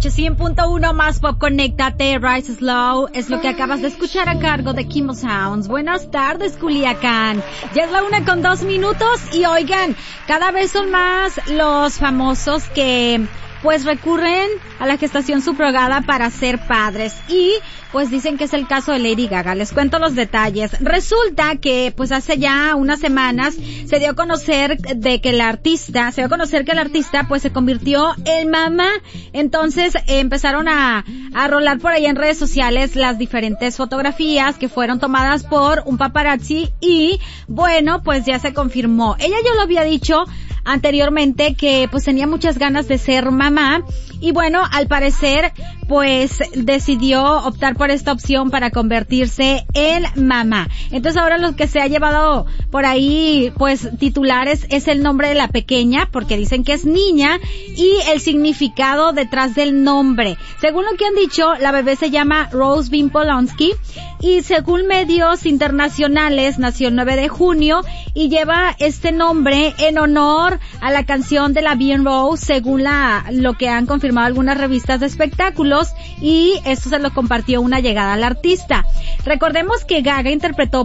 Match 100.1 más pop, conéctate, Rise Slow, es lo que acabas de escuchar a cargo de Kimbo Sounds. Buenas tardes, Culiacán. Ya es la 1:02 y oigan, cada vez son más los famosos que pues recurren a la gestación subrogada para ser padres y pues dicen que es el caso de Lady Gaga. Les cuento los detalles. Resulta que pues hace ya unas semanas se dio a conocer que el artista pues se convirtió en mamá. Entonces empezaron a rolar por ahí en redes sociales las diferentes fotografías que fueron tomadas por un paparazzi y bueno, pues ya se confirmó. Ella ya lo había dicho anteriormente que pues tenía muchas ganas de ser mamá y bueno, al parecer pues decidió optar por esta opción para convertirse en mamá. Entonces ahora lo que se ha llevado por ahí pues titulares es el nombre de la pequeña porque dicen que es niña y el significado detrás del nombre. Según lo que han dicho, la bebé se llama Rose Bean Polanski y según medios internacionales nació el 9 de junio y lleva este nombre en honor a la canción de la Bean Rose, según lo que han confirmado algunas revistas de espectáculos, y esto se lo compartió una llegada al artista. Recordemos que Gaga interpretó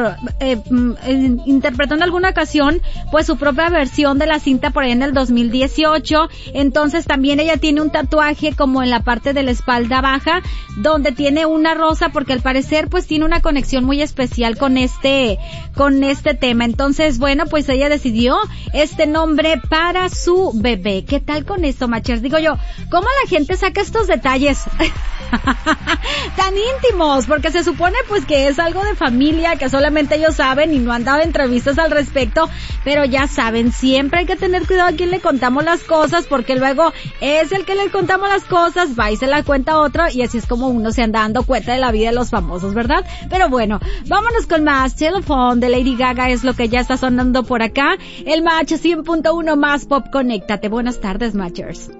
en alguna ocasión pues su propia versión de la cinta por ahí en el 2018. Entonces también ella tiene un tatuaje como en la parte de la espalda baja donde tiene una rosa porque al parecer pues tiene una conexión muy especial con este tema. Entonces bueno, pues ella decidió este nombre para su bebé. ¿Qué tal con esto, Machers? Digo yo, ¿cómo la gente saca estos detalles tan íntimos? Porque se supone pues que es algo de familia, que solamente ellos saben y no han dado entrevistas al respecto, pero ya saben, siempre hay que tener cuidado a quién le contamos las cosas, porque luego es el que le contamos las cosas, va y se la cuenta a otro, y así es como uno se anda dando cuenta de la vida de los famosos, ¿verdad? Pero bueno, vámonos con más. Telephone de Lady Gaga es lo que ya está sonando por acá. El Match 100.1 más pop, conéctate. Buenas tardes, Matchers.